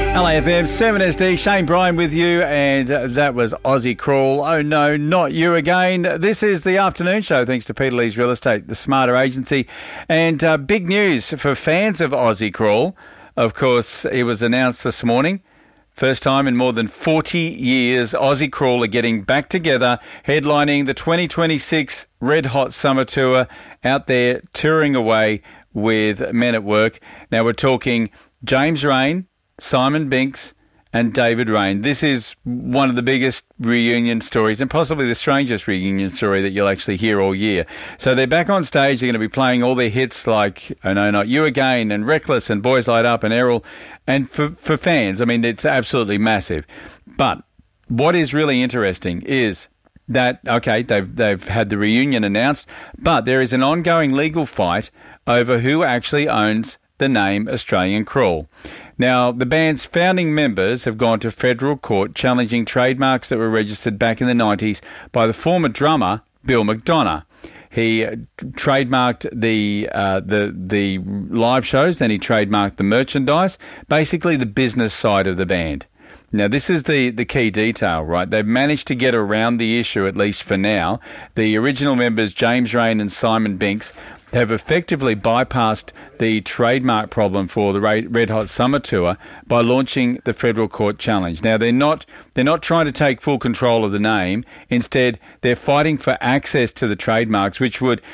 LAFM 7SD, Shane Bryan with you, and that was Aussie Crawl. Oh no, not you again. This is the afternoon show thanks to Peter Lee's Real Estate, the smarter agency. And big news for fans of Aussie Crawl. Of course, it was announced this morning. First time in more than 40 years, Aussie Crawl are getting back together, headlining the 2026 Red Hot Summer Tour, out there touring away with Men at Work. Now we're talking James Raine, Simon Binks and David Raine. This is one of the biggest reunion stories and possibly the strangest reunion story that you'll actually hear all year. So they're back on stage. They're going to be playing all their hits like Oh No, Not You Again and Reckless and Boys Light Up and Errol. And for fans, I mean, it's absolutely massive. But what is really interesting is that, okay, they've had the reunion announced, but there is an ongoing legal fight over who actually owns the name Australian Crawl. Now, the band's founding members have gone to federal court challenging trademarks that were registered back in the 90s by the former drummer, Bill McDonough. He trademarked the live shows, then he trademarked the merchandise, basically the business side of the band. Now, this is the key detail, right? They've managed to get around the issue, at least for now. The original members, James Raine and Simon Binks, have effectively bypassed the trademark problem for the Red Hot Summer Tour by launching the federal court challenge. Now, they're not trying to take full control of the name. Instead, they're fighting for access to the trademarks, which would